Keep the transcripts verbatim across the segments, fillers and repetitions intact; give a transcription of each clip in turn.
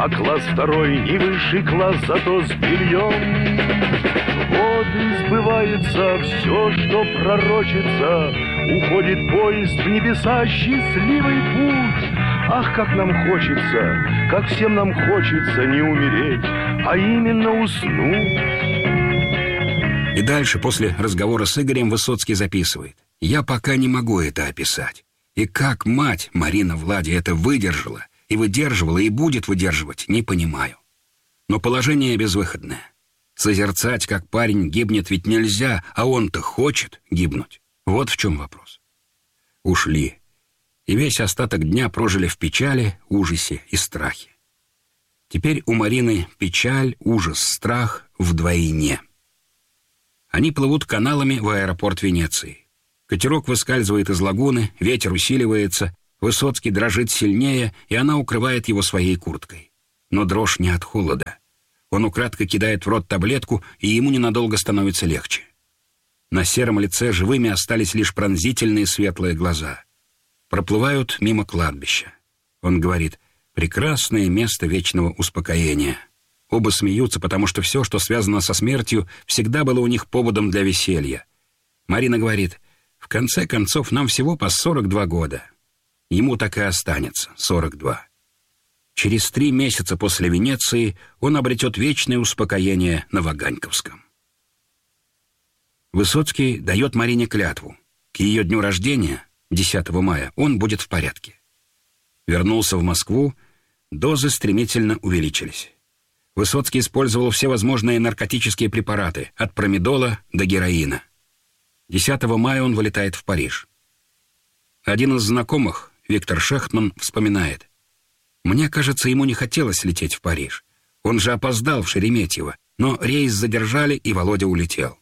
А класс второй не высший класс, зато с бельем. Вот и сбывается все, что пророчится. Уходит поезд в небеса, счастливый путь. Ах, как нам хочется, как всем нам хочется не умереть, а именно уснуть. И дальше, после разговора с Игорем, Высоцкий записывает: «Я пока не могу это описать. И как мать Марина Влади это выдержала, и выдерживала, и будет выдерживать, не понимаю. Но положение безвыходное. Созерцать, как парень гибнет, ведь нельзя, а он-то хочет гибнуть. Вот в чем вопрос». Ушли. И весь остаток дня прожили в печали, ужасе и страхе. Теперь у Марины печаль, ужас, страх вдвойне. Они плывут каналами в аэропорт Венеции. Катерок выскальзывает из лагуны, ветер усиливается, Высоцкий дрожит сильнее, и она укрывает его своей курткой. Но дрожь не от холода. Он украдкой кидает в рот таблетку, и ему ненадолго становится легче. На сером лице живыми остались лишь пронзительные светлые глаза. Проплывают мимо кладбища. Он говорит: «Прекрасное место вечного успокоения». Оба смеются, потому что все, что связано со смертью, всегда было у них поводом для веселья. Марина говорит: «В конце концов, нам всего по сорок два года». Ему так и останется сорок два. Через три месяца после Венеции он обретет вечное успокоение на Ваганьковском. Высоцкий дает Марине клятву. К ее дню рождения, десятого мая, он будет в порядке. Вернулся в Москву, дозы стремительно увеличились. Высоцкий использовал все возможные наркотические препараты, от промедола до героина. десятого мая он вылетает в Париж. Один из знакомых, Виктор Шехтман, вспоминает: «Мне кажется, ему не хотелось лететь в Париж. Он же опоздал в Шереметьево, но рейс задержали, и Володя улетел.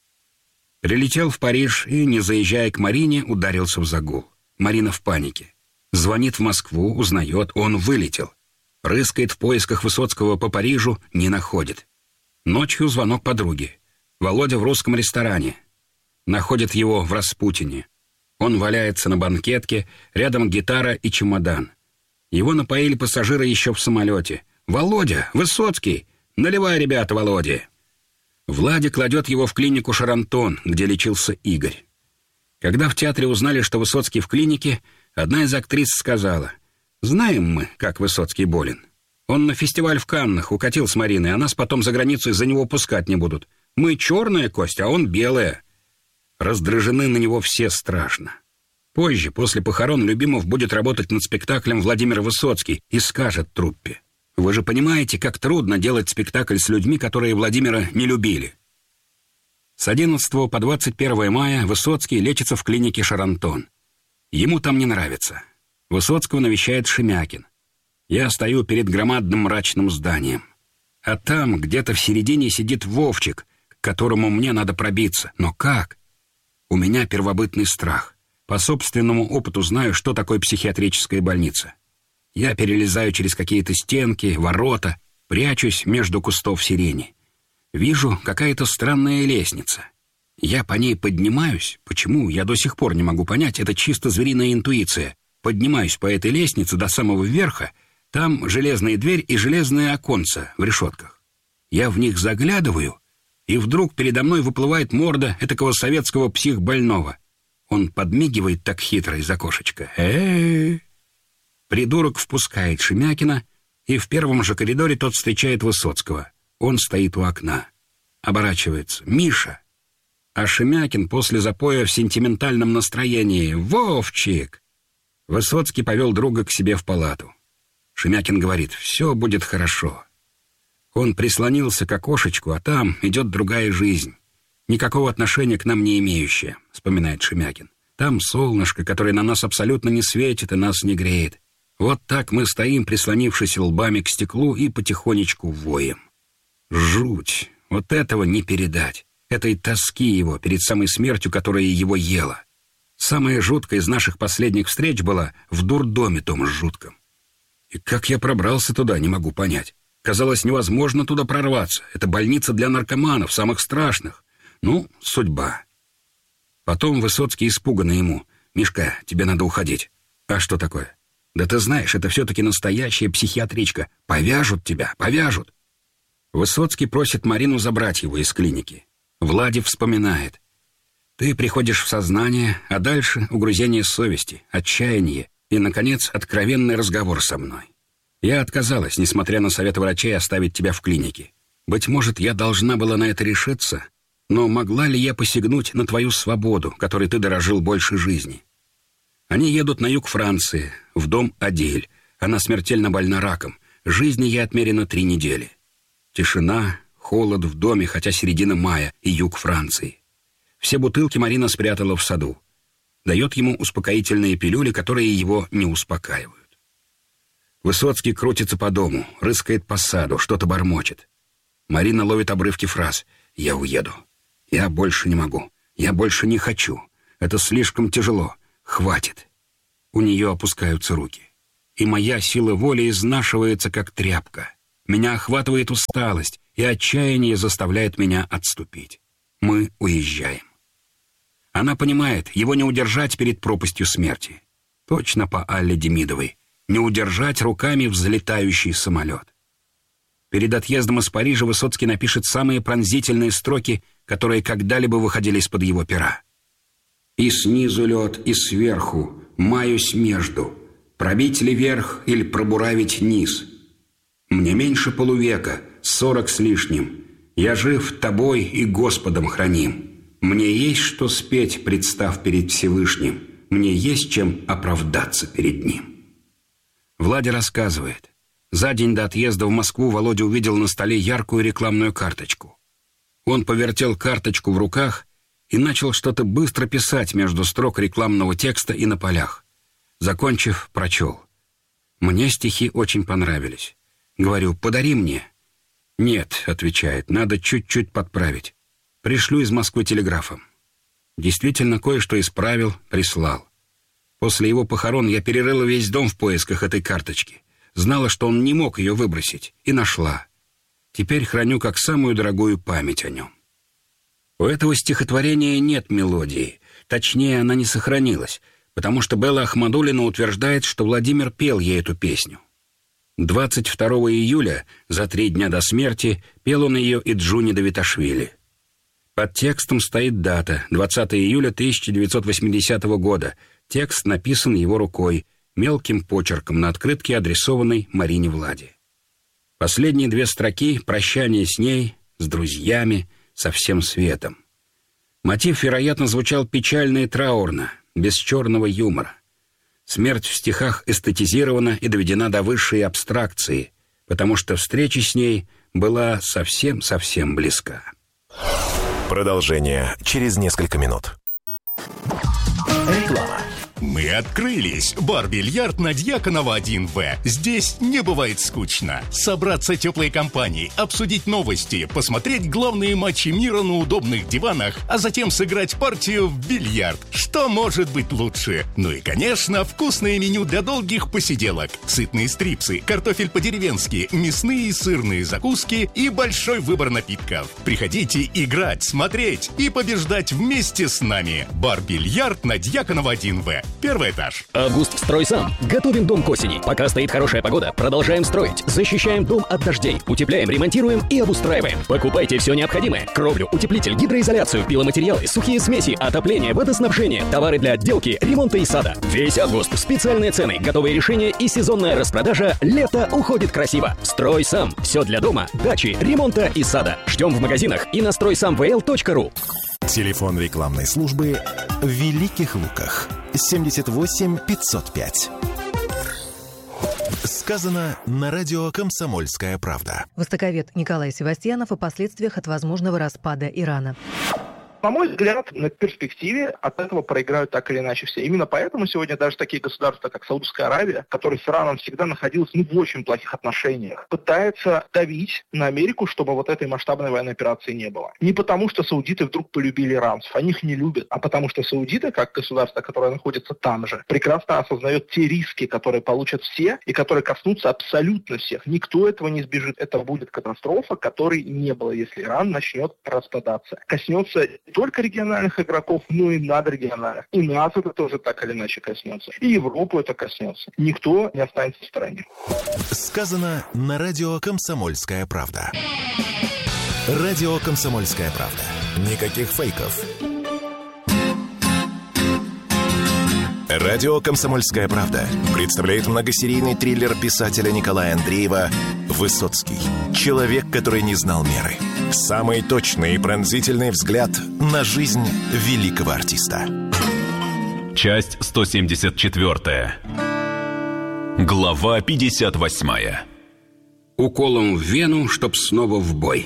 Прилетел в Париж и, не заезжая к Марине, ударился в загул. Марина в панике. Звонит в Москву, узнает, он вылетел. Рыскает в поисках Высоцкого по Парижу, не находит. Ночью звонок подруге. Володя в русском ресторане. Находит его в Распутине. Он валяется на банкетке, рядом гитара и чемодан. Его напоили пассажиры еще в самолете. «Володя! Высоцкий! Наливай, ребята, Володе!» Владя кладет его в клинику «Шарантон», где лечился Игорь. Когда в театре узнали, что Высоцкий в клинике, одна из актрис сказала: «Знаем мы, как Высоцкий болен. Он на фестиваль в Каннах укатил с Мариной, а нас потом за границу из-за него пускать не будут. Мы черная кость, а он белая». Раздражены на него все страшно. Позже, после похорон, Любимов будет работать над спектаклем Владимир Высоцкий и скажет труппе: «Вы же понимаете, как трудно делать спектакль с людьми, которые Владимира не любили». С одиннадцатого по двадцать первое мая Высоцкий лечится в клинике «Шарантон». Ему там не нравится. Высоцкого навещает Шемякин. Я стою перед громадным мрачным зданием. А там, где-то в середине, сидит Вовчик, к которому мне надо пробиться. Но как? У меня первобытный страх. По собственному опыту знаю, что такое психиатрическая больница. Я перелезаю через какие-то стенки, ворота, прячусь между кустов сирени. Вижу, какая-то странная лестница. Я по ней поднимаюсь. Почему, я до сих пор не могу понять, это чисто звериная интуиция. Поднимаюсь по этой лестнице до самого верха, там железная дверь и железные оконца в решетках. Я в них заглядываю, и вдруг передо мной выплывает морда этакого советского психбольного. Он подмигивает так хитро из окошечка. Э-э-э. Придурок впускает Шемякина, и в первом же коридоре тот встречает Высоцкого. Он стоит у окна. Оборачивается. «Миша!» А Шемякин после запоя в сентиментальном настроении. «Вовчик!» Высоцкий повел друга к себе в палату. Шемякин говорит: «Все будет хорошо». Он прислонился к окошечку, а там идет другая жизнь. Никакого отношения к нам не имеющая, вспоминает Шемякин. Там солнышко, которое на нас абсолютно не светит и нас не греет. Вот так мы стоим, прислонившись лбами к стеклу, и потихонечку воем. Жуть! Вот этого не передать. Этой тоски его перед самой смертью, которая его ела. Самая жуткая из наших последних встреч была в дурдоме том жутком. И как я пробрался туда, не могу понять. Казалось, невозможно туда прорваться. Это больница для наркоманов, самых страшных. Ну, судьба. Потом Высоцкий испуганно ему: «Мишка, тебе надо уходить». «А что такое?» Да ты знаешь, это все-таки настоящая психиатричка. Повяжут тебя, повяжут. Высоцкий просит Марину забрать его из клиники. Влади вспоминает. Ты приходишь в сознание, а дальше угрызение совести, отчаяние и, наконец, откровенный разговор со мной. Я отказалась, несмотря на совет врачей, оставить тебя в клинике. Быть может, я должна была на это решиться, но могла ли я посягнуть на твою свободу, которой ты дорожил больше жизни? Они едут на юг Франции, в дом Адель. Она смертельно больна раком. Жизни ей отмерено три недели. Тишина, холод в доме, хотя середина мая и юг Франции. Все бутылки Марина спрятала в саду. Дает ему успокоительные пилюли, которые его не успокаивают. Высоцкий крутится по дому, рыскает по саду, что-то бормочет. Марина ловит обрывки фраз. «Я уеду. Я больше не могу. Я больше не хочу. Это слишком тяжело. Хватит». У нее опускаются руки. И моя сила воли изнашивается, как тряпка. Меня охватывает усталость, и отчаяние заставляет меня отступить. Мы уезжаем. Она понимает, его не удержать перед пропастью смерти. Точно по Алле Демидовой. Не удержать руками взлетающий самолет. Перед отъездом из Парижа Высоцкий напишет самые пронзительные строки, которые когда-либо выходили из-под его пера. «И снизу лед, и сверху, маюсь между, пробить ли верх или пробуравить низ? Мне меньше полувека, сорок с лишним, я жив тобой и Господом храним. Мне есть что спеть, представ перед Всевышним, мне есть чем оправдаться перед Ним». Владя рассказывает. За день до отъезда в Москву Володя увидел на столе яркую рекламную карточку. Он повертел карточку в руках и начал что-то быстро писать между строк рекламного текста и на полях. Закончив, прочел. «Мне стихи очень понравились. Говорю, подари мне». «Нет», — отвечает, — «надо чуть-чуть подправить. Пришлю из Москвы телеграфом». Действительно, кое-что исправил, прислал. После его похорон я перерыла весь дом в поисках этой карточки. Знала, что он не мог ее выбросить, и нашла. Теперь храню как самую дорогую память о нем. У этого стихотворения нет мелодии. Точнее, она не сохранилась, потому что Белла Ахмадуллина утверждает, что Владимир пел ей эту песню. двадцать второго июля, за три дня до смерти, пел он ее и Джуни Давиташвили. Под текстом стоит дата — двадцатого июля тысяча девятьсот восьмидесятого года. Текст написан его рукой, мелким почерком на открытке, адресованной Марине Влади. Последние две строки — прощание с ней, с друзьями, со всем светом. Мотив, вероятно, звучал печально и траурно, без черного юмора. Смерть в стихах эстетизирована и доведена до высшей абстракции, потому что встреча с ней была совсем-совсем близка. Продолжение через несколько минут. Реклама. Мы открылись. Бар-бильярд на Дьяконова один вэ. Здесь не бывает скучно. Собраться теплой компанией, обсудить новости, посмотреть главные матчи мира на удобных диванах, а затем сыграть партию в бильярд. Что может быть лучше? Ну и, конечно, вкусное меню для долгих посиделок. Сытные стрипсы, картофель по-деревенски, мясные и сырные закуски и большой выбор напитков. Приходите играть, смотреть и побеждать вместе с нами. Бар-бильярд на Дьяконова один вэ. Первый этаж. Август «Стройсам». Готовим дом к осени. Пока стоит хорошая погода, продолжаем строить. Защищаем дом от дождей. Утепляем, ремонтируем и обустраиваем. Покупайте все необходимое. Кровлю, утеплитель, гидроизоляцию, пиломатериалы, сухие смеси, отопление, водоснабжение, товары для отделки, ремонта и сада. Весь август. Специальные цены, готовые решения и сезонная распродажа. Лето уходит красиво. «Стройсам». Все для дома, дачи, ремонта и сада. Ждем в магазинах и на стройсам вэ эл точка ру. Телефон рекламной службы в Великих Луках. семьдесят восемь пятьсот пять. Сказано на радио «Комсомольская правда». Востоковед Николай Севастьянов о последствиях от возможного распада Ирана. На мой взгляд, на перспективе от этого проиграют так или иначе все. Именно поэтому сегодня даже такие государства, как Саудовская Аравия, которые с Ираном всегда находилась ну, в очень плохих отношениях, пытаются давить на Америку, чтобы вот этой масштабной военной операции не было. Не потому, что саудиты вдруг полюбили иранцев, они их не любят, а потому что саудиты, как государство, которое находится там же, прекрасно осознает те риски, которые получат все и которые коснутся абсолютно всех. Никто этого не избежит. Это будет катастрофа, которой не было, если Иран начнет распадаться. Коснется только региональных игроков, но и надрегиональных. И нас это тоже так или иначе коснется. И Европу это коснется. Никто не останется в стороне. Сказано на радио «Комсомольская правда». Радио «Комсомольская правда». Никаких фейков. Радио «Комсомольская правда» представляет многосерийный триллер писателя Николая Андреева «Высоцкий». Человек, который не знал меры. Самый точный и пронзительный взгляд на жизнь великого артиста. Часть сто семьдесят четыре. Глава пятьдесят восемь. Уколом в вену, чтоб снова в бой.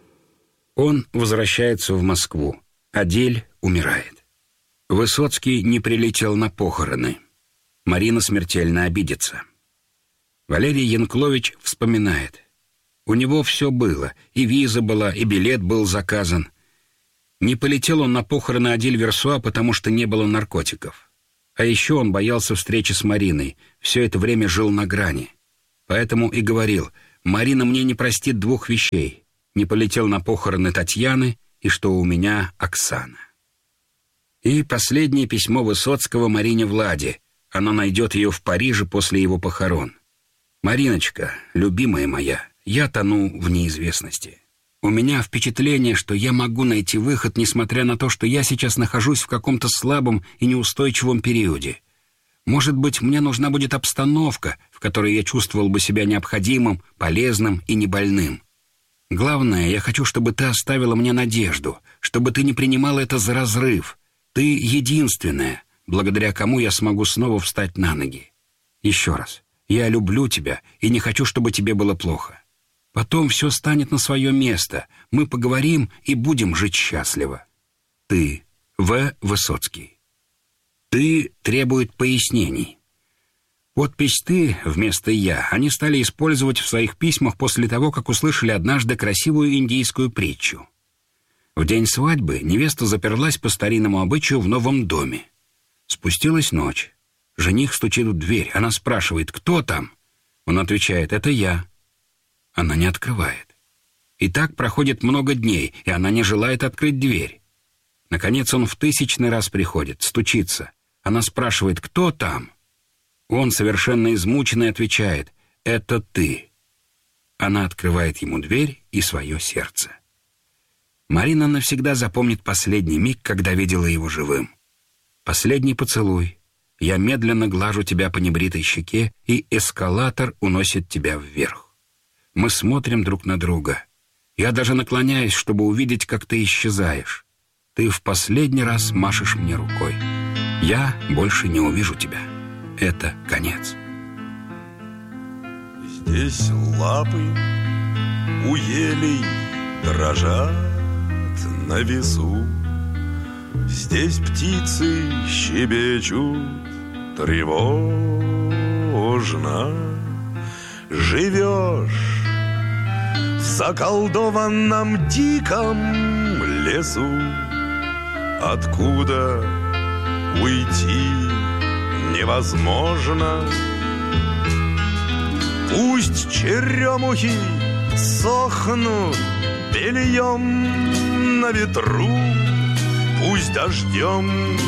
Он возвращается в Москву. Адель умирает. Высоцкий не прилетел на похороны. Марина смертельно обидится. Валерий Янклович вспоминает. У него все было. И виза была, и билет был заказан. Не полетел он на похороны Адель Версуа, потому что не было наркотиков. А еще он боялся встречи с Мариной. Все это время жил на грани. Поэтому и говорил: «Марина мне не простит двух вещей. Не полетел на похороны Татьяны, и что у меня Оксана». И последнее письмо Высоцкого Марине Владе. Она найдет ее в Париже после его похорон. «Мариночка, любимая моя, я тону в неизвестности. У меня впечатление, что я могу найти выход, несмотря на то, что я сейчас нахожусь в каком-то слабом и неустойчивом периоде. Может быть, мне нужна будет обстановка, в которой я чувствовал бы себя необходимым, полезным и не больным. Главное, я хочу, чтобы ты оставила мне надежду, чтобы ты не принимала это за разрыв. Ты единственная, благодаря кому я смогу снова встать на ноги. Еще раз, я люблю тебя и не хочу, чтобы тебе было плохо. Потом все станет на свое место. Мы поговорим и будем жить счастливо. Ты, В. Высоцкий». «Ты» требует пояснений. Подпись «ты» вместо «я» они стали использовать в своих письмах после того, как услышали однажды красивую индийскую притчу. В день свадьбы невеста заперлась по старинному обычаю в новом доме. Спустилась ночь. Жених стучит в дверь. Она спрашивает: «Кто там?» Он отвечает: «Это я». Она не открывает. И так проходит много дней, и она не желает открыть дверь. Наконец он в тысячный раз приходит, стучится. Она спрашивает: «Кто там?» Он, совершенно измученный, отвечает: «Это ты». Она открывает ему дверь и свое сердце. Марина навсегда запомнит последний миг, когда видела его живым. Последний поцелуй. Я медленно глажу тебя по небритой щеке, и эскалатор уносит тебя вверх. Мы смотрим друг на друга. Я даже наклоняюсь, чтобы увидеть, как ты исчезаешь. Ты в последний раз машешь мне рукой. Я больше не увижу тебя. Это конец. Здесь лапы у елей дрожат на весу. Здесь птицы щебечут тревожно. Живешь в заколдованном диком лесу, откуда уйти невозможно. Пусть черемухи сохнут бельем на ветру, пусть дождем